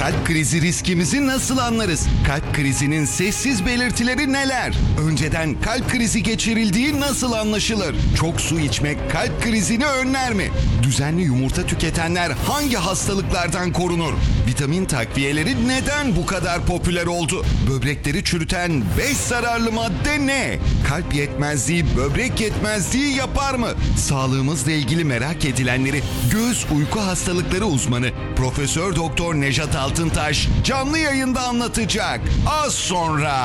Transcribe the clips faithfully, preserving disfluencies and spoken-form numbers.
Kalp krizi riskimizi nasıl anlarız? Kalp krizinin sessiz belirtileri neler? Önceden kalp krizi geçirildiği nasıl anlaşılır? Çok su içmek kalp krizini önler mi? Düzenli yumurta tüketenler hangi hastalıklardan korunur? Vitamin takviyeleri neden bu kadar popüler oldu? Böbrekleri çürüten beş zararlı madde ne? Kalp yetmezliği böbrek yetmezliği yapar mı? Sağlığımızla ilgili merak edilenleri göğüs uyku hastalıkları uzmanı Profesör Doktor Nejat Altıntaş canlı yayında anlatacak. Az sonra.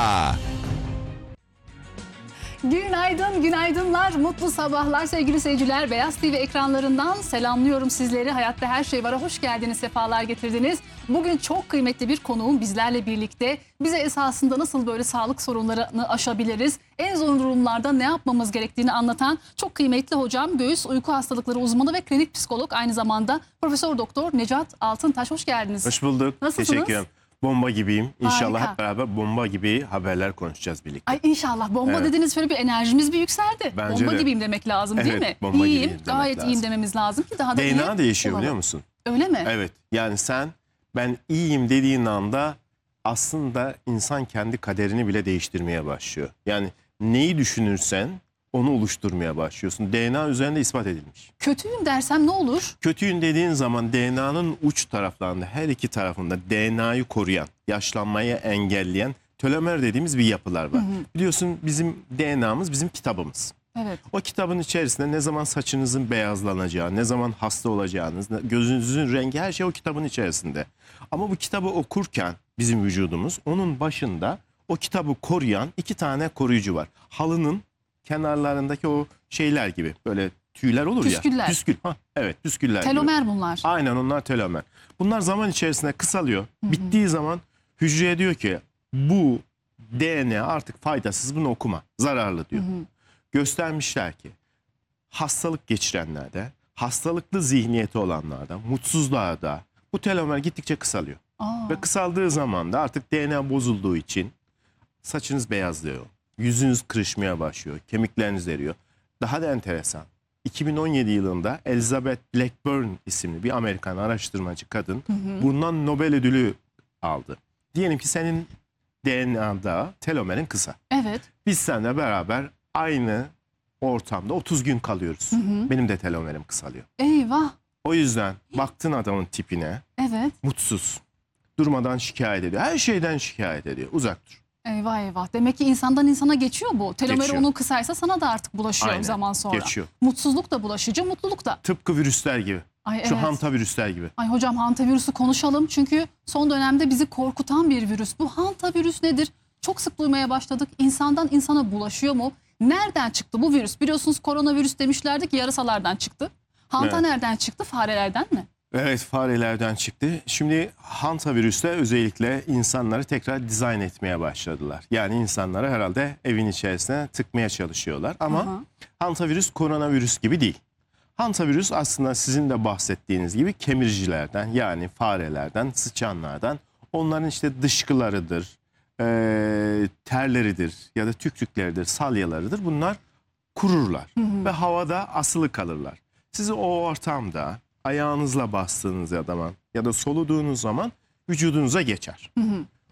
Günaydın, günaydınlar, mutlu sabahlar sevgili seyirciler. Beyaz T V ekranlarından selamlıyorum sizleri. Hayatta her şey vara hoş geldiniz, sefalar getirdiniz. Bugün çok kıymetli bir konuğum bizlerle birlikte. Bize esasında nasıl böyle sağlık sorunlarını aşabiliriz, en zor durumlarda ne yapmamız gerektiğini anlatan çok kıymetli hocam, göğüs uyku hastalıkları uzmanı ve klinik psikolog, aynı zamanda Profesör Doktor Nejat Altıntaş. Hoş geldiniz. Hoş bulduk. Nasılsınız? Teşekkür ederim. Bomba gibiyim. İnşallah Harika. hep beraber bomba gibi haberler konuşacağız birlikte. Ay inşallah. Bomba Evet. dediniz, şöyle bir enerjimiz bir yükseldi. Bence bomba de. gibiyim demek lazım değil Evet, mi? bomba İyiyim, gibiyim demek gayet lazım. iyiyim dememiz lazım ki daha da D iyi N A değişiyor olalım. biliyor musun? Öyle mi? Evet. Yani sen ben iyiyim dediğin anda aslında insan kendi kaderini bile değiştirmeye başlıyor. Yani neyi düşünürsen onu oluşturmaya başlıyorsun. D N A üzerinde ispat edilmiş. Kötüyüm dersem ne olur? Kötüyün dediğin zaman D N A'nın uç taraflarında, her iki tarafında D N A'yı koruyan, yaşlanmayı engelleyen telomer dediğimiz bir yapılar var. Hı hı. Biliyorsun bizim D N A'mız bizim kitabımız. Evet. O kitabın içerisinde ne zaman saçınızın beyazlanacağı, ne zaman hasta olacağınız, gözünüzün rengi, her şey o kitabın içerisinde. Ama bu kitabı okurken bizim vücudumuz, onun başında o kitabı koruyan iki tane koruyucu var. Halının kenarlarındaki o şeyler gibi, böyle tüyler olur Püsküller. ya. Püskül. Ha, evet, püsküller Telomer gibi. bunlar. Aynen, onlar telomer. Bunlar zaman içerisinde kısalıyor. Hı hı. Bittiği zaman hücreye diyor ki bu D N A artık faydasız, bunu okuma. Zararlı diyor. Hı hı. Göstermişler ki hastalık geçirenlerde, hastalıklı zihniyeti olanlarda, mutsuzlarda bu telomer gittikçe kısalıyor. Aa. Ve kısaldığı zaman da artık D N A bozulduğu için saçınız beyazlıyor, yüzünüz kırışmaya başlıyor, kemikleriniz eriyor. Daha da enteresan, iki bin on yedi yılında Elizabeth Blackburn isimli bir Amerikan araştırmacı kadın hı hı. bundan Nobel ödülü aldı. Diyelim ki senin D N A'da telomerin kısa. Evet. Biz seninle beraber aynı ortamda otuz gün kalıyoruz. Hı hı. Benim de telomerim kısalıyor. Eyvah. O yüzden baktın adamın tipine, evet. mutsuz, durmadan şikayet ediyor. Her şeyden şikayet ediyor. Uzak dur. Eyvah eyvah. Demek ki insandan insana geçiyor bu. Telomeri Geçiyor. onun kısaysa sana da artık bulaşıyor. Aynen. Bir zaman sonra. Geçiyor. Mutsuzluk da bulaşıcı, mutluluk da. Tıpkı virüsler gibi. Ay, Şu evet. hantavirüsler gibi. Ay hocam, hantavirüsü konuşalım. Çünkü son dönemde bizi korkutan bir virüs. Bu hantavirüs nedir? Çok sık duymaya başladık. İnsandan insana bulaşıyor mu? Nereden çıktı bu virüs? Biliyorsunuz koronavirüs demişlerdi ki yarasalardan çıktı. Hanta evet. nereden çıktı? Farelerden mi? Evet, farelerden çıktı. Şimdi hantavirüsle özellikle insanları tekrar dizayn etmeye başladılar. Yani insanları herhalde evin içerisine tıkmaya çalışıyorlar. Ama Aha. hantavirüs koronavirüs gibi değil. Hantavirüs aslında sizin de bahsettiğiniz gibi kemiricilerden, yani farelerden, sıçanlardan, onların işte dışkılarıdır, e, terleridir ya da tükrükleridir, salyalarıdır. Bunlar kururlar hı hı. ve havada asılı kalırlar. Sizi o ortamda ayağınızla bastığınız zaman ya da soluduğunuz zaman vücudunuza geçer. Hı hı.